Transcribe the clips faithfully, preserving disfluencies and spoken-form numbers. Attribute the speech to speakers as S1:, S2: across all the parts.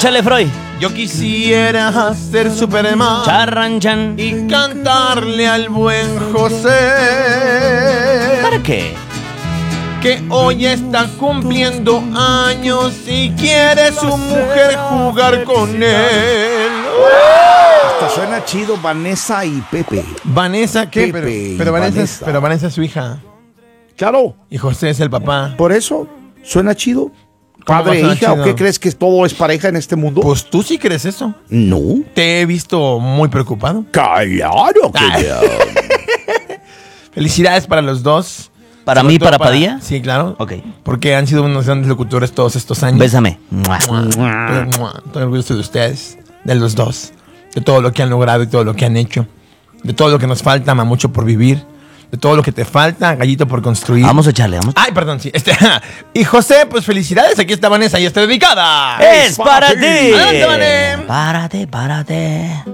S1: Échale, Freud.
S2: Yo quisiera ser Superman
S1: Charranchan.
S2: y cantarle al buen José.
S1: ¿Para qué?
S2: Que hoy está cumpliendo años y quiere su mujer jugar con él.
S3: Hasta suena chido Vanessa y Pepe.
S2: Vanessa, ¿qué?
S3: Pepe
S2: pero,
S3: y
S2: pero Vanessa, es-
S3: Vanessa.
S2: pero Vanessa es su hija.
S3: Claro,
S2: Y José es el papá.
S3: por eso suena chido.
S2: ¿Cómo va a
S3: Padre e
S2: sonar
S3: hija, ¿o
S2: chido?
S3: qué crees que todo es pareja en este mundo?
S2: Pues tú sí crees eso.
S3: No.
S2: Te he visto muy preocupado.
S3: Claro que
S2: Ay.
S3: no.
S2: Felicidades para los dos.
S1: ¿Para
S2: Sobre
S1: mí,
S2: todo
S1: para Padilla?
S2: Sí, claro.
S1: Ok.
S2: Porque han sido unos grandes locutores todos estos años.
S1: Bésame.
S2: Mua. Estoy mua. Estoy orgulloso de ustedes, de los dos, de todo lo que han logrado y todo lo que han hecho, de todo lo que nos falta, Mamucho, por vivir, de todo lo que te falta, Gallito, por construir.
S1: Vamos a echarle, vamos.
S2: Ay, perdón, sí. Este, y José, pues felicidades, aquí está Vanessa y está dedicada.
S1: ¡Es para ti!
S2: Adelante, Vane.
S1: Párate, párate.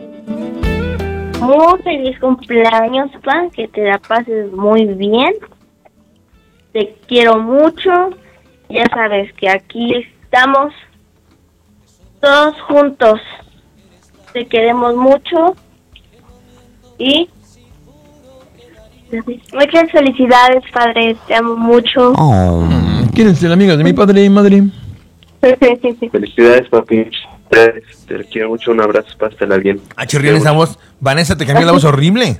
S4: Muy feliz cumpleaños, Pan, que te la pases muy bien. Te quiero mucho. Ya sabes que aquí estamos todos juntos. Te queremos mucho. Y muchas felicidades, padre. Te amo mucho.
S1: Oh.
S2: ¿Quién es el amigo de mi padre y madre?
S5: Felicidades, papi. Te quiero mucho. Un abrazo. Pásala bien.
S2: Ah, chirrión esa voz. Vanessa, te cambió la voz horrible.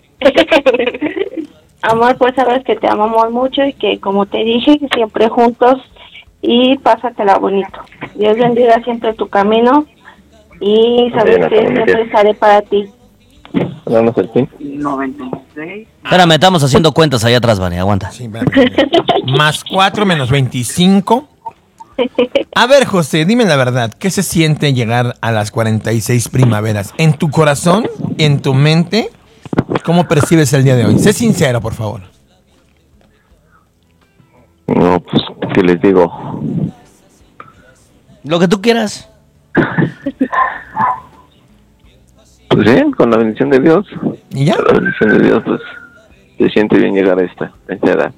S4: Amor, pues sabes que te amamos mucho y que, como te dije, siempre juntos y pásatela bonito. Dios bendiga siempre tu camino y sabes
S5: Bien,
S4: que
S5: familia.
S4: siempre estaré para ti.
S5: Vamos al fin.
S1: Espérame, estamos haciendo cuentas allá atrás, Vane. Aguanta.
S2: Sí, espérame. Más cuatro menos veinticinco. A ver, José, dime la verdad. ¿Qué se siente llegar a las cuarenta y seis primaveras? ¿En tu corazón? ¿En tu mente? ¿Cómo percibes el día de hoy? Sé sincero, por favor.
S5: No, pues, ¿qué les digo?
S1: Lo que tú quieras.
S5: Pues bien, con la bendición de Dios.
S2: ¿Y ya?
S5: Con la bendición de Dios, pues, se siente bien llegar a esta, a esta edad.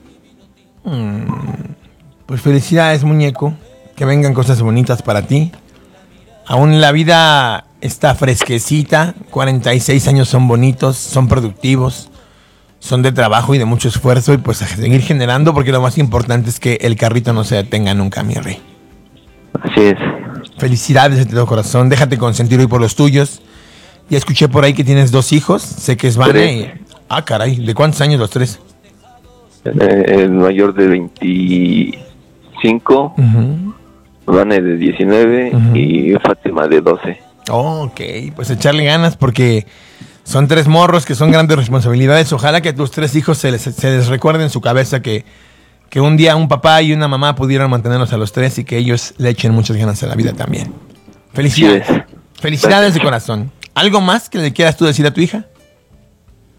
S2: Pues felicidades, muñeco. Que vengan cosas bonitas para ti. Aún la vida está fresquecita. cuarenta y seis años son bonitos, son productivos, son de trabajo y de mucho esfuerzo. Y pues a seguir generando, porque lo más importante es que el carrito no se detenga nunca, mi rey.
S5: Así es.
S2: Felicidades de todo corazón. Déjate consentir hoy por los tuyos. Ya escuché por ahí que tienes dos hijos. Sé que es Vane y... Ah, caray. ¿De cuántos años los tres?
S5: Eh, el mayor de veinticinco,
S2: Uh-huh.
S5: Vane de diecinueve
S2: Ujú.
S5: y Fátima de doce.
S2: Ok, pues echarle ganas porque son tres morros que son grandes responsabilidades. Ojalá que a tus tres hijos se les, se les recuerde en su cabeza que, que un día un papá y una mamá pudieron mantenerlos a los tres y que ellos le echen muchas ganas a la vida también. Felicidades.
S5: Así es.
S2: Felicidades de corazón. ¿Algo más que le quieras tú decir a tu hija?